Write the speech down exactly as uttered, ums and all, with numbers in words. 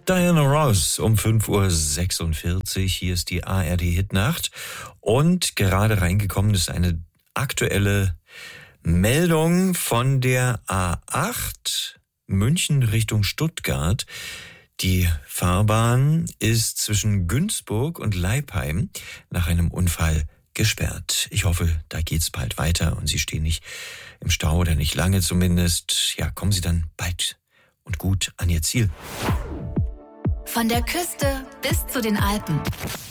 Diana Ross um fünf Uhr sechsundvierzig. Hier ist die A R D-Hitnacht. Und gerade reingekommen ist eine aktuelle Meldung von der A acht München Richtung Stuttgart. Die Fahrbahn ist zwischen Günzburg und Leipheim nach einem Unfall gesperrt. Ich hoffe, da geht's bald weiter und Sie stehen nicht im Stau oder nicht lange zumindest. Ja, kommen Sie dann bald und gut an Ihr Ziel. Von der Küste bis zu den Alpen.